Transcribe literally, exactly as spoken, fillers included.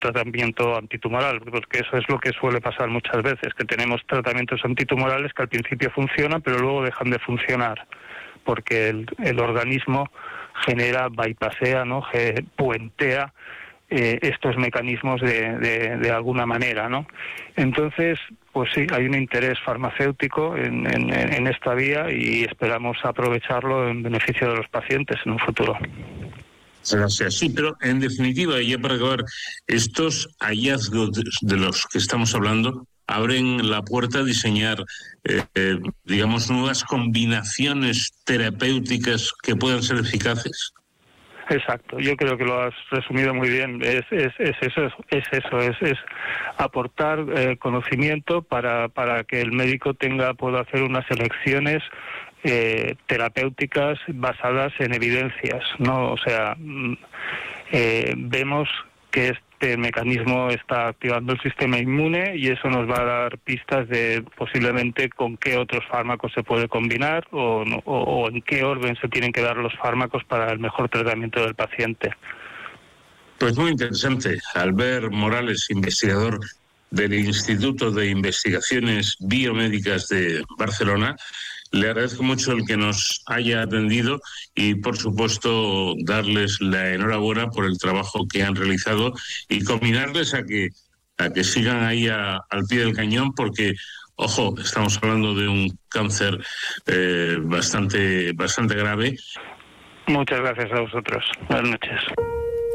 tratamiento antitumoral, porque eso es lo que suele pasar muchas veces, que tenemos tratamientos antitumorales que al principio funcionan, pero luego dejan de funcionar, porque el, el organismo genera, bypasea, ¿no? Ge- puentea eh, estos mecanismos de, de, de alguna manera, ¿no? Entonces, pues sí, hay un interés farmacéutico en, en, en esta vía y esperamos aprovecharlo en beneficio de los pacientes en un futuro. Gracias. Sí, pero en definitiva, y ya para acabar, estos hallazgos de, de los que estamos hablando abren la puerta a diseñar, eh, eh, digamos, nuevas combinaciones terapéuticas que puedan ser eficaces. Exacto, yo creo que lo has resumido muy bien. Es, es, es eso, es, es eso, es, es aportar eh, conocimiento para, para que el médico tenga, pueda hacer unas elecciones eh, terapéuticas basadas en evidencias, ¿no? O sea, eh, vemos que este mecanismo está activando el sistema inmune y eso nos va a dar pistas de posiblemente con qué otros fármacos se puede combinar o, no, o, o en qué orden se tienen que dar los fármacos para el mejor tratamiento del paciente. Pues muy interesante. Albert Morales, investigador del Instituto de Investigaciones Biomédicas de Barcelona. Le agradezco mucho el que nos haya atendido y, por supuesto, darles la enhorabuena por el trabajo que han realizado y combinarles a que, a que sigan ahí a, al pie del cañón porque, ojo, estamos hablando de un cáncer eh, bastante, bastante grave. Muchas gracias a vosotros. Buenas noches.